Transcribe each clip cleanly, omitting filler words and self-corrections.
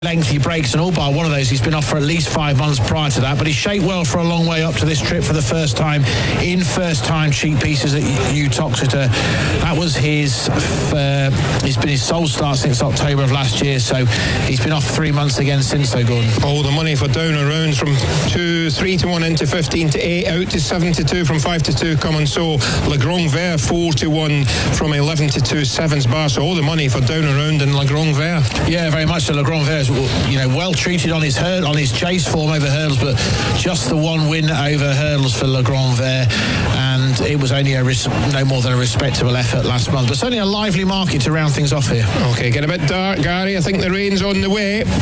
lengthy breaks and all bar one of those. He's been off for at least 5 months prior to that, but he shaped well for a long way up to this trip for the first time in first-time cheap pieces at Uttoxeter. That was his been his sole start since October of last year, so he's been off 3 months again since, though, Gordon. All the money for Downer rounds from 3 to 1 into 15 to 8, out to 7 to 2 from 5 to 2, come and so. Le Grand Vert 4 to 1 from 11 to 2, Sevens bar. So all the money for Downer round and Le Grand Vert. Yeah, very much so. Le Grand Vert is, well treated on his chase form over hurdles, but just the one win over hurdles for Le Grand Vert, and it was only no more than a respectable effort last month. But certainly a lively market to round things off here. Okay, get a bit dark, Gary. I think the rain's on the way. Yeah,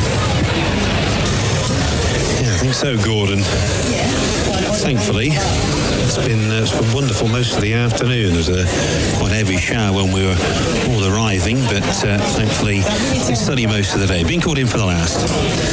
I think so, Gordon. Thankfully, it's been wonderful most of the afternoon. There was a quite heavy shower when we were all arriving, but thankfully it's sunny most of the day. Being called in for the last.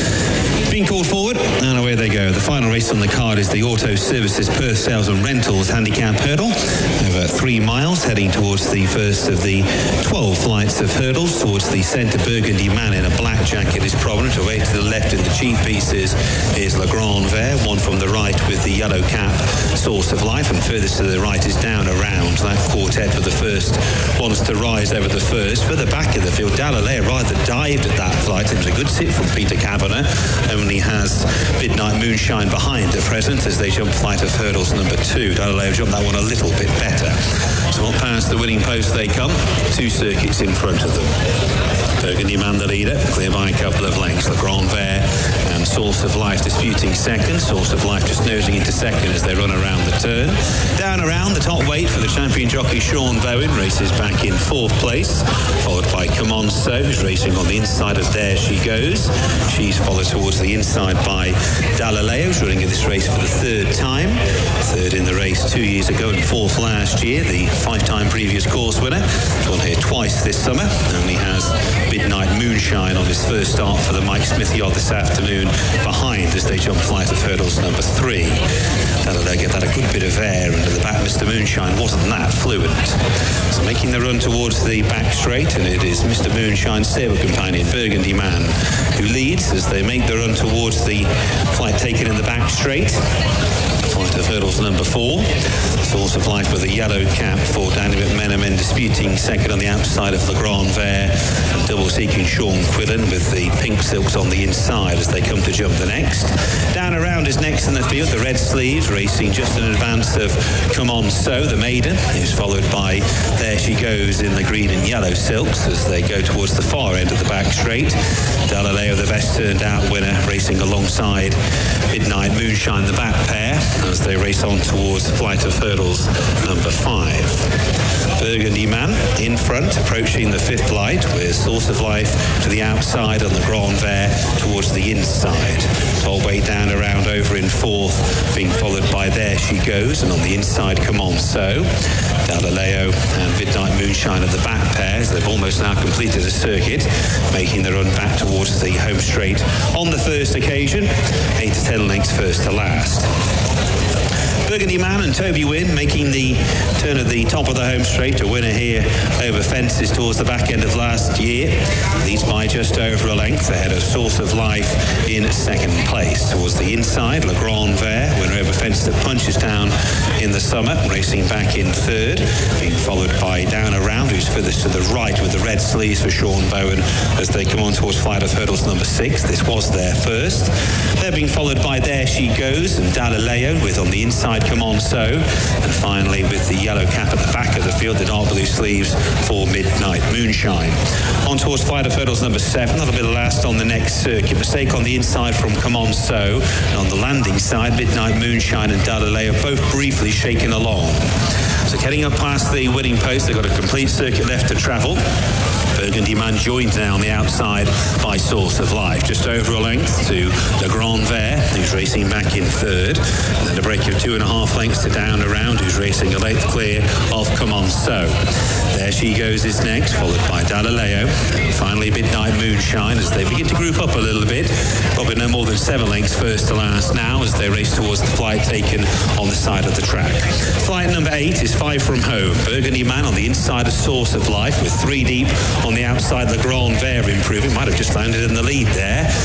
Being called forward, and away they go. The final race on the card is the Auto Services Perth Sales and Rentals Handicap Hurdle. Over 3 miles, heading towards the first of the 12 flights of hurdles. Towards the centre, Burgundy Man in a black jacket is prominent. Away to the left in the cheap pieces is Le Grand Vert. One from the right with the yellow cap, Source of Life. And furthest to the right is Down Around. That quartet with the first ones to rise over the first. For the back of the field, Dalalea rather dived at that flight. It was a good sit from Peter Kavanagh. Only has Midnight Moonshine behind at present as they jump flight of hurdles number 2. Dalaleo jumped that one a little bit better. So on past the winning post they come. 2 circuits in front of them. Burgundy Man the leader, clear by a couple of lengths. Le Grand Vert and Source of Life disputing second. Source of Life just nosing into second as they run around the turn. Down around the top weight for the champion jockey Sean Bowen races back in 4th place, followed by Come On So, who's racing on the inside of There She Goes. She's followed towards the inside by Dalaleo, who's running in this race for the 3rd time. 3rd in the race 2 years ago and 4th last year. The 5-time previous course winner. He's won here twice this summer. Only has Midnight Moonshine on his first start for the Mike Smith Yacht this afternoon behind as they jump flight of hurdles number 3. Dalaleo get that a good bit of air, and at the back Mr. Moonshine wasn't that fluent. So making the run towards the back straight, and it is Mr. Moonshine's stable companion Burgundy Man who leads as they make the run towards the flight taken in the back straight. Flight of hurdles number 4. Source of Life with a yellow cap for Danny McMenamin disputing second on the outside of Le Grand Vert, and double seeking Sean Quillen with the pink silks on the inside as they come to jump the next. Down around is next in the field, the red sleeves racing just in advance of Come On So, the maiden, who's followed by There She Goes in the green and yellow silks as they go towards the far end of the back straight. Dalaleo, the best turned out winner, racing alongside Midnight Moonshine, the back pair, as they race on towards flight of hurdles number 5. Burgundy Man in front, approaching the 5th light with Source of Life to the outside on the Grand Vert towards the inside. All way down around over in 4th, being followed by There She Goes, and on the inside Come On So. Dalaleo and Midnight Moonshine at the back pairs. They've almost now completed a circuit, making the run back towards the home straight on the first occasion. 8 to 10 lengths first to last. Burgundy Man and Toby Wynn making the turn at the top of the home straight. A winner here over fences towards the back end of last year. Leads by just over a length ahead of Source of Life in 2nd place. Towards the inside, Le Grand Vert, winner over fences at Punchestown in the summer, racing back in 3rd. Being followed by Down Around, who's furthest to the right with the red sleeves for Sean Bowen as they come on towards flight of hurdles number 6. This was their first. They're being followed by There She Goes and Dalaleo with on the inside Come On So, and finally with the yellow cap at the back of the field, the dark blue sleeves for Midnight Moonshine. On towards flight of hurdles number 7, that'll be the last on the next circuit. Mistake on the inside from Come On So, and on the landing side, Midnight Moonshine and Dalaleo both briefly shaking along. So getting up past the winning post, they've got a complete circuit left to travel. Burgundy Man joined now on the outside by Source of Life, just over a length to Le Grand Vert, who's racing back in 3rd, and then a break of 2.5 lengths to Down Around, who's racing a length clear of Come On So. There She Goes is next, followed by Dalaleo, and finally Midnight Moonshine as they begin to group up a little bit, probably no more than 7 lengths first to last now as they race towards the flight taken on the side of the track. Flight number 8 is 5 from home. Burgundy Man on the inside of Source of Life with 3 deep on the outside. Le Grand Vert improving, might have just landed in the lead there.